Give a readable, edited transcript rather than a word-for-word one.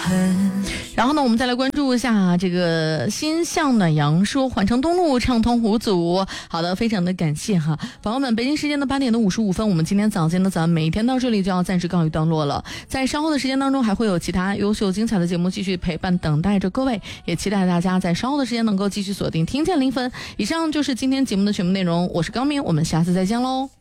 然后呢，我们再来关注一下这个心向暖阳说环城东路畅通无阻。好的，非常的感谢哈，朋友们，北京时间的8点55分，我们今天早间的咱们每一天到这里就要暂时告一段落了。在稍后的时间当中，还会有其他优秀精彩的节目继续陪伴等待着各位，也期待大家在稍后的时间能够继续锁定听见0分。以上就是今天节目的全部内容，我是高明，我们下次再见喽。